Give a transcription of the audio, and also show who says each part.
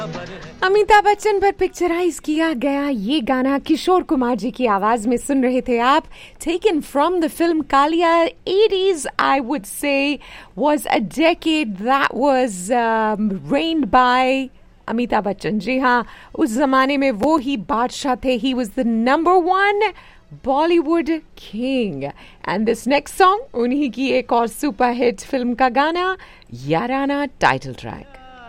Speaker 1: अमिताभ बच्चन पर पिक्चराइज किया गया ये गाना किशोर कुमार जी की आवाज में सुन रहे थे आप. Taken from the film Kaliya. 80s I would say was a decade that was reigned by Amitabh Bachchan. जी हाँ, उस जमाने में वो ही बादशाह थे. He was the number one Bollywood king. And this next song उन्हीं की एक और सुपर हिट फिल्म का गाना, याराना टाइटल ट्रैक.